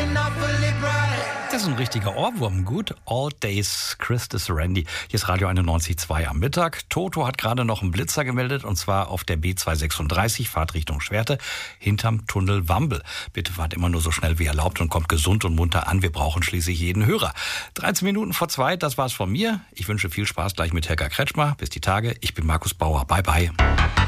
Das ist ein richtiger Ohrwurm. Gut. All Days, Chris Randy. Hier ist Radio 91.2 am Mittag. Toto hat gerade noch einen Blitzer gemeldet, und zwar auf der B236, Fahrtrichtung Schwerte, hinterm Tunnel Wambel. Bitte fahrt immer nur so schnell wie erlaubt und kommt gesund und munter an. Wir brauchen schließlich jeden Hörer. 13 Minuten vor 2, das war's von mir. Ich wünsche viel Spaß gleich mit Helga Kretschmer. Bis die Tage. Ich bin Markus Bauer. Bye, bye.